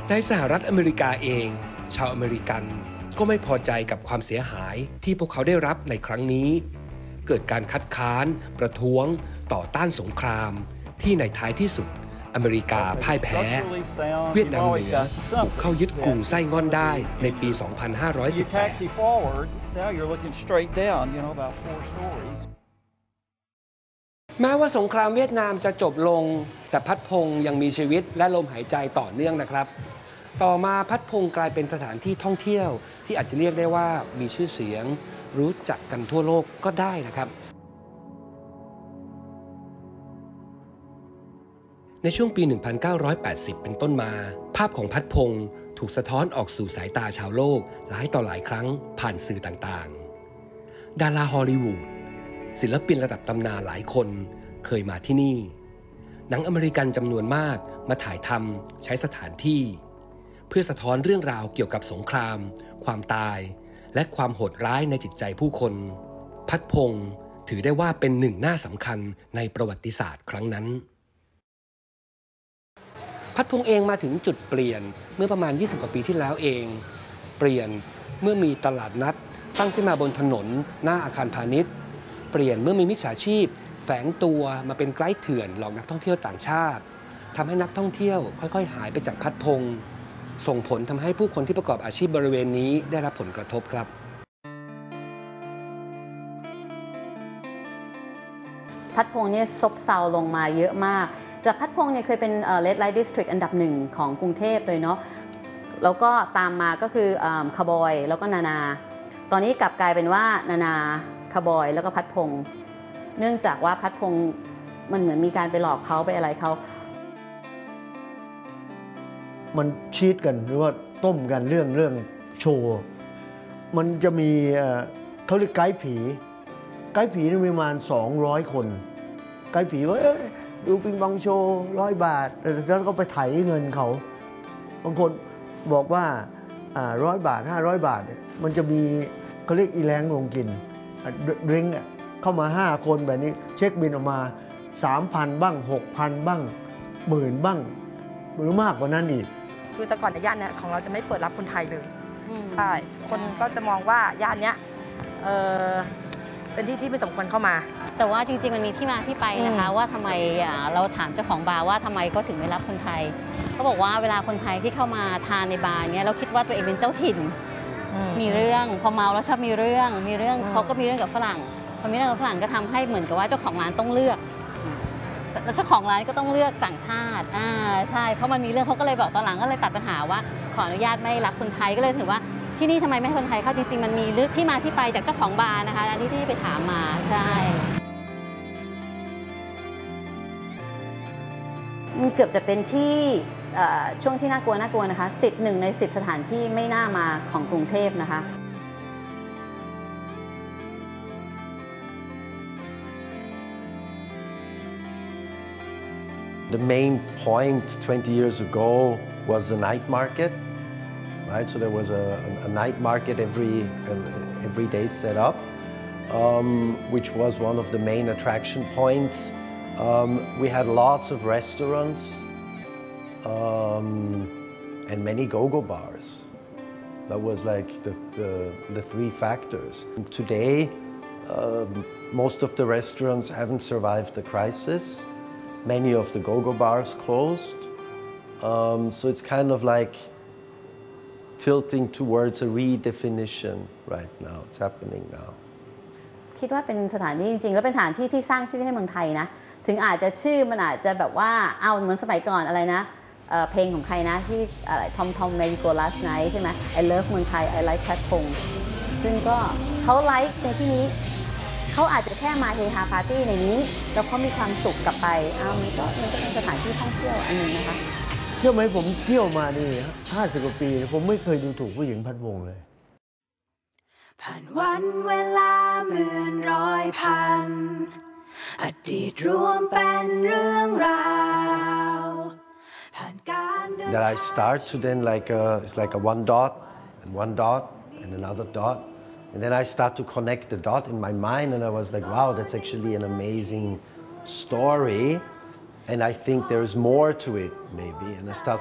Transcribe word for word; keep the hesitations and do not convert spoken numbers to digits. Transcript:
ในสหรัฐอเมริกาเองชาวอเมริกันก็ไม่พอใจกับความเสียหายที่พวกเขาได้รับในครั้งนี้เกิดการคัดค้านประท้วงต่อต้านสงครามที่ในท้ายที่สุดอเมริกาพ่ายแพ้เวียดนามเหนือบุกเข้ายึดกรุงไส้ง่อนได้ในปี สองพันห้าร้อยสิบแปด แม้ว่าสงครามเวียดนามจะจบลงแต่พัดพงษ์ยังมีชีวิตและลมหายใจต่อเนื่องนะครับต่อมาพัดพงษ์กลายเป็นสถานที่ท่องเที่ยวที่อาจจะเรียกได้ว่ามีชื่อเสียงรู้จักกันทั่วโลกก็ได้นะครับในช่วงปี หนึ่งพันเก้าร้อยแปดสิบ เป็นต้นมาภาพของพัดพงษ์ถูกสะท้อนออกสู่สายตาชาวโลกหลายต่อหลายครั้งผ่านสื่อต่างๆดาราฮอลลีวูดศิลปินระดับตำนานหลายคนเคยมาที่นี่หนังอเมริกันจำนวนมากมาถ่ายทำใช้สถานที่เพื่อสะท้อนเรื่องราวเกี่ยวกับสงครามความตายและความโหดร้ายในจิตใจผู้คนพัดพงษ์ถือได้ว่าเป็นหนึ่งหน้าสำคัญในประวัติศาสตร์ครั้งนั้นพัดพงษ์เองมาถึงจุดเปลี่ยนเมื่อประมาณยี่สิบกว่าปีที่แล้วเองเปลี่ยนเมื่อมีตลาดนัดตั้งขึ้นมาบนถนนหน้าอาคารพาณิชย์เปลี่ยนเมื่อมีมิจฉาชีพแฝงตัวมาเป็นไกด์เถื่อนหลอกนักท่องเที่ยวต่างชาติทำให้นักท่องเที่ยวค่อยๆหายไปจากพัดพงษ์ส่งผลทำให้ผู้คนที่ประกอบอาชีพบริเวณนี้ได้รับผลกระทบครับพัดพงษ์เนี่ยซบเซาลงมาเยอะมากจากพัดพงษ์เนี่ยเคยเป็น Red Light District อันดับหนึ่งของกรุงเทพเลยเนาะแล้วก็ตามมาก็คือคาร์บอยแล้วก็นานาตอนนี้กลับกลายเป็นว่านานาคาร์บอยแล้วก็พัดพงษ์เนื่องจากว่าพัดพงษ์มันเหมือนมีการไปหลอกเขาไปอะไรเขามันชีตกันหรือว่าต้มกันเรื่องเรื่องโชว์มันจะมีเขาเรียกไกด์ผีไกด์ผีนี่มีประมาณสองร้อยคนไกด์ผีว่าดูปิงปองโชว์ร้อยบาทแล้วก็ไปไถเงินเขาบางคนบอกว่าร้อยบาทห้าร้อยบาทมันจะมีเขาเรียกอีแรงลงกินดริงก์เข้ามาห้าคนแบบนี้เช็คบินออกมา สามพัน บ้าง หกพัน บ้างหมื่นบ้างหรือมากกว่านั้นอีกคือแต่ก่อนในย่านเนี่ยของเราจะไม่เปิดรับคนไทยเลยใช่คนก็จะมองว่าย่านเนี้ยเออเป็นที่ที่ไม่สมควรเข้ามาแต่ว่าจริงๆมันมีที่มาที่ไปนะคะว่าทำไมเราถามเจ้าของบาร์ว่าทำไมเขาถึงไม่รับคนไทยเขาบอกว่าเวลาคนไทยที่เข้ามาทานในบาร์เนี้ยเราคิดว่าตัวเองเป็นเจ้าถิ่นมีเรื่องพอเมาแล้วชอบมีเรื่องมีเรื่องเขาก็มีเรื่องกับฝรั่งพอมีเรื่องกับฝรั่งก็ทำให้เหมือนกับว่าเจ้าของร้านต้องเลือกแล้วเจ้าของร้านก็ต้องเลือกต่างชาติอ่าใช่เพราะมันมีเรื่องเขาก็เลยบอกตอนหลังก็เลยตัดปัญหาว่าขออนุญาตไม่รับคนไทยก็เลยถือว่าที่นี่ทำไมไม่ให้คนไทยเข้าจริงๆมันมีลึกที่มาที่ไปจากเจ้าของบาร์นะคะอันที่ที่ไปถามมาใช่มันเกือบจะเป็นที่ช่วงที่น่ากลัวน่ากลัวนะคะติดหนึ่งในสิบสถานที่ไม่น่ามาของกรุงเทพนะคะ The main point twenty years ago was the night market, right? So there was a, a night market every every day set up, um, which was one of the main attraction points. Um, we had lots of restaurants um, and many go-go bars. That was like the, the, the three factors. Today, uh, most of the restaurants haven't survived the crisis. Many of the go-go bars closed. Um, so it's kind of like tilting towards a redefinition right now. It's happening now. คิดว่าเป็นสถานที่จริงๆแล้วเป็นสถานที่ที่สร้างชื่อให้เมืองไทยนะถึงอาจจะชื่อมันอาจจะแบบว่าเอาเหมือนสมัยก่อนอะไรนะเพลงของใครนะที่อะไรทอมทอมเมริโกลาสไนท์ใช่ไหม I love เมืองไทย I like พัดพงษ์ซึ่งก็เขาไลค์ในที่นี้เขาอาจจะแค่มาเฮฮาปาร์ตี้ในนี้แล้วเขามีความสุขกลับไปอ้าวมันก็มันก็เป็นสถานที่ท่องเที่ยวอันนึงนะคะเชื่อไหมผมเที่ยวมานี่ห้าสิบกว่าปีผมไม่เคยดูถูกผู้หญิงพัดพงษ์เลยผ่านวันเวลาหมื่นร้อยพันอดีตรวมเป็นเรื่องราวผ่านการเดิน That I start to then like a, it's like a one dot and one dot and another dot. And then I start to connect the dot in my mind and I was like, wow, that's actually an amazing story. And I think there's more to it maybe. And I start